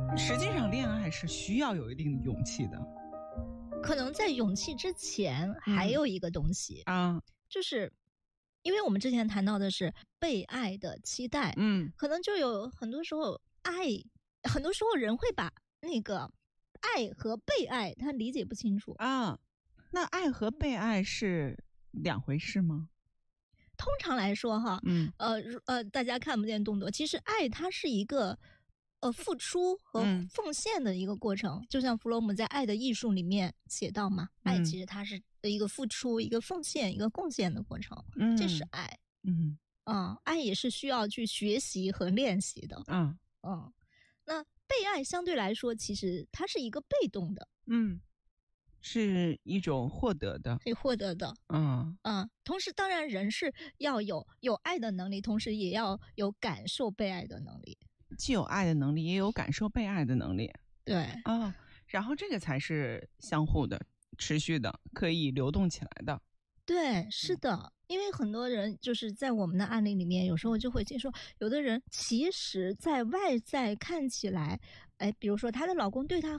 实际上恋爱是需要有一定的勇气的。 可能在勇气之前还有一个东西就是因为我们之前谈到的是被爱的期待，可能就有很多时候很多时候人会把那个爱和被爱他理解不清楚那爱和被爱是两回事吗？ 通常来说哈，大家看不见动作，其实爱它是一个付出和奉献的一个过程，就像弗洛姆在《爱的艺术》里面写到嘛，爱其实它是一个付出、一个奉献、一个贡献的过程，这是爱。爱也是需要去学习和练习的。那被爱相对来说，其实它是一个被动的。 是一种获得的， 可以获得的。同时当然人是要有爱的能力，同时也要有感受被爱的能力， 既有爱的能力也有感受被爱的能力。 对然后这个才是相互的、持续的、可以流动起来的。 对，是的。因为很多人就是在我们的案例里面，有时候就会接受，有的人其实在外在看起来，比如说她的老公对她